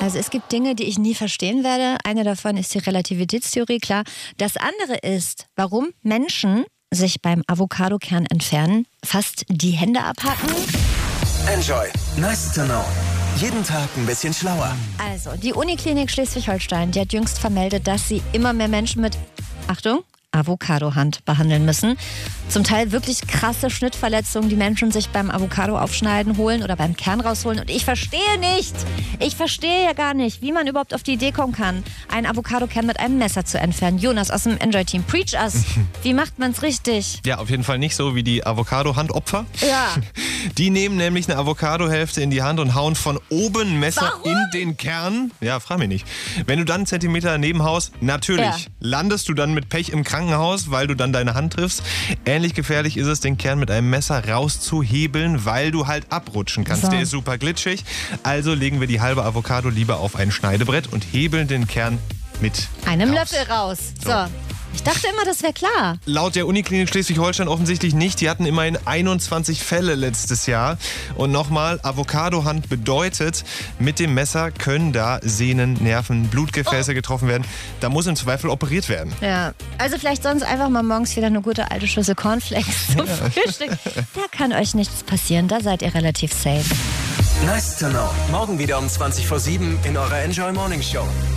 Also es gibt Dinge, die ich nie verstehen werde. Eine davon ist die Relativitätstheorie, klar. Das andere ist, warum Menschen sich beim Avocadokern entfernen, fast die Hände abhacken. Enjoy. Nice to know. Jeden Tag ein bisschen schlauer. Also, die Uniklinik Schleswig-Holstein, die hat jüngst vermeldet, dass sie immer mehr Menschen mit, Achtung, Avocadohand behandeln müssen. Zum Teil wirklich krasse Schnittverletzungen, die Menschen sich beim Avocado aufschneiden holen oder beim Kern rausholen. Und ich verstehe ja gar nicht, wie man überhaupt auf die Idee kommen kann, einen Avocadokern mit einem Messer zu entfernen. Jonas aus dem Enjoy-Team, preach us. Wie macht man's richtig? Ja, auf jeden Fall nicht so wie die Avocado-Handopfer. Ja. Die nehmen nämlich eine Avocadohälfte in die Hand und hauen von oben Messer Warum? in den Kern. Ja, frag mich nicht. Wenn du dann einen Zentimeter daneben haust, natürlich landest du dann mit Pech im Krankenhaus, weil du dann deine Hand triffst. Ähnlich gefährlich ist es, den Kern mit einem Messer rauszuhebeln, weil du halt abrutschen kannst. So. Der ist super glitschig. Also legen wir die halbe Avocado lieber auf ein Schneidebrett und hebeln den Kern mit Einem raus. Löffel raus. So. Ich dachte immer, das wäre klar. Laut der Uniklinik Schleswig-Holstein offensichtlich nicht. Die hatten immerhin 21 Fälle letztes Jahr. Und nochmal, Avocadohand bedeutet, mit dem Messer können da Sehnen, Nerven, Blutgefäße getroffen werden. Da muss im Zweifel operiert werden. Ja, also vielleicht sonst einfach mal morgens wieder eine gute alte Schüssel Cornflakes zum Frühstück. Da kann euch nichts passieren, da seid ihr relativ safe. Nice to know. Morgen wieder um 20:07 in eurer Enjoy Morning Show.